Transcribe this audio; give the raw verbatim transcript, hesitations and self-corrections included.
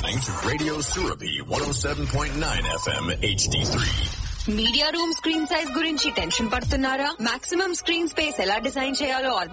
listening to Radio Surabhi one oh seven point nine F M H D three. Media room screen size గురించి tension పడుతున్నారా? Maximum screen space ఎలా design చేయాలో అర్థం